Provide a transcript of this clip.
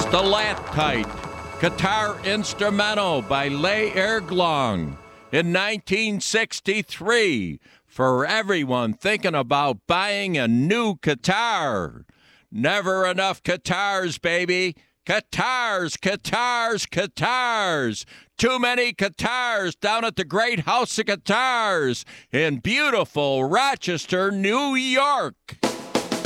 Stalactite, guitar instrumental by Leigh Erglong in 1963 for everyone thinking about buying a new guitar. Never enough guitars, baby. Guitars, guitars, guitars. Too many guitars down at the Great House of Guitars in beautiful Rochester, New York.